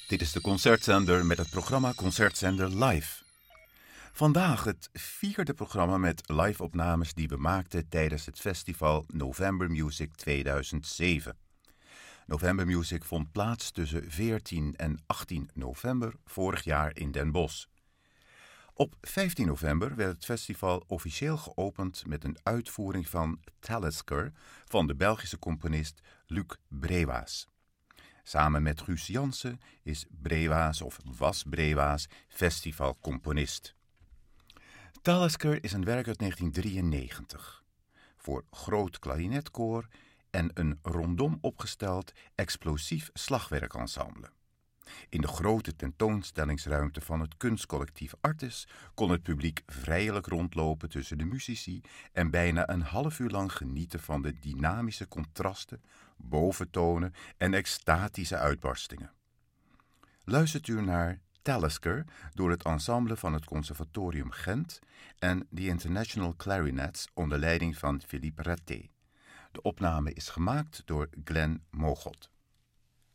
Dit is de Concertzender met het programma Concertzender Live. Vandaag het 4e programma met live-opnames die we maakten tijdens het festival November Music 2007. November Music vond plaats tussen 14 en 18 november vorig jaar in Den Bosch. Op 15 november werd het festival officieel geopend met een uitvoering van Talisker van de Belgische componist Luc Brewaas. Samen met Guus Jansen is Brewaas of was Brewaas festivalcomponist. Talisker is een werk uit 1993 voor groot klarinetkoor en een rondom opgesteld explosief slagwerkensemble. In de grote tentoonstellingsruimte van het kunstcollectief Artis kon het publiek vrijelijk rondlopen tussen de muzici en bijna een half uur lang genieten van de dynamische contrasten, boventonen en extatische uitbarstingen. Luistert u naar Talisker door het ensemble van het Conservatorium Gent en The International Clarinets onder leiding van Philippe Raté. De opname is gemaakt door Glenn Mogot.